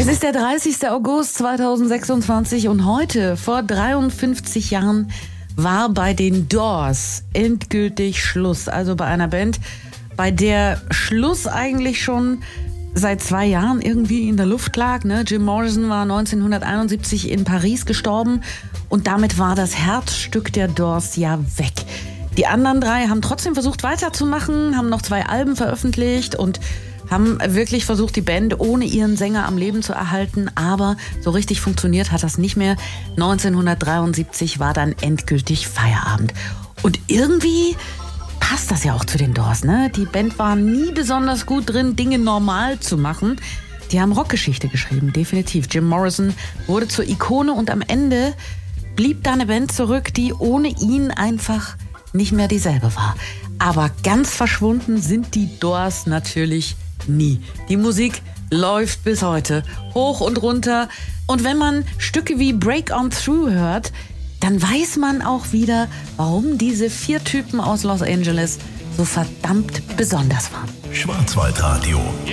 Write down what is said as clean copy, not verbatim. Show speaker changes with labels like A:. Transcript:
A: ist der 30. August 2026 und heute, vor 53 Jahren, war bei den Doors endgültig Schluss. Also bei einer Band, bei der Schluss eigentlich schon seit 2 Jahren irgendwie in der Luft lag. Ne? Jim Morrison war 1971 in Paris gestorben und damit war das Herzstück der Doors ja weg. Die anderen 3 haben trotzdem versucht weiterzumachen, haben noch 2 Alben veröffentlicht und haben wirklich versucht, die Band ohne ihren Sänger am Leben zu erhalten. Aber so richtig funktioniert hat das nicht mehr. 1973 war dann endgültig Feierabend. Und irgendwie passt das ja auch zu den Doors, ne? Die Band war nie besonders gut drin, Dinge normal zu machen. Die haben Rockgeschichte geschrieben, definitiv. Jim Morrison wurde zur Ikone und am Ende blieb da eine Band zurück, die ohne ihn einfach nicht mehr dieselbe war. Aber ganz verschwunden sind die Doors natürlich nie. Die Musik läuft bis heute hoch und runter. Und wenn man Stücke wie Break On Through hört, dann weiß man auch wieder, warum diese 4 Typen aus Los Angeles so verdammt besonders waren.
B: Schwarzwaldradio.